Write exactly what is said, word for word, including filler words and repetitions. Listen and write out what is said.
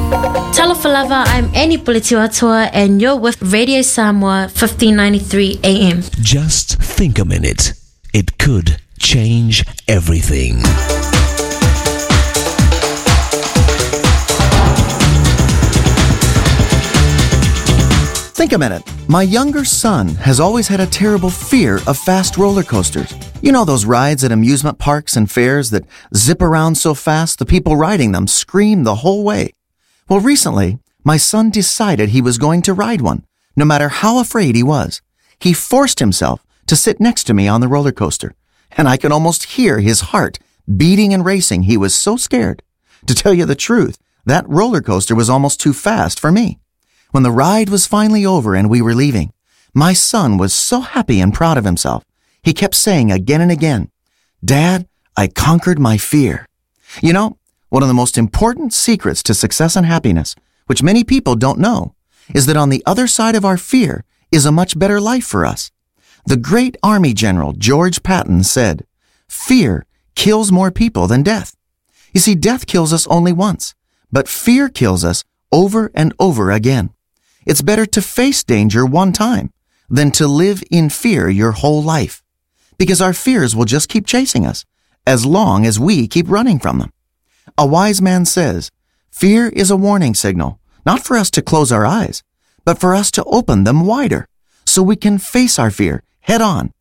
Talafalava, I'm Annie Pulitiwatua, and you're with Radio Samoa fifteen ninety-three A M. Just think a minute. It could change everything. Think a minute. My younger son has always had a terrible fear of fast roller coasters. You know those rides at amusement parks and fairs that zip around so fast the people riding them scream the whole way? Well, recently, my son decided he was going to ride one, no matter how afraid he was. He forced himself to sit next to me on the roller coaster, and I could almost hear his heart beating and racing. He was so scared. To tell you the truth, that roller coaster was almost too fast for me. When the ride was finally over and we were leaving, my son was so happy and proud of himself. He kept saying again and again, "Dad, I conquered my fear." You know, one of the most important secrets to success and happiness, which many people don't know, is that on the other side of our fear is a much better life for us. The great Army General George Patton said, "Fear kills more people than death." You see, death kills us only once, but fear kills us over and over again. It's better to face danger one time than to live in fear your whole life, because our fears will just keep chasing us as long as we keep running from them. A wise man says, fear is a warning signal, not for us to close our eyes, but for us to open them wider so we can face our fear head on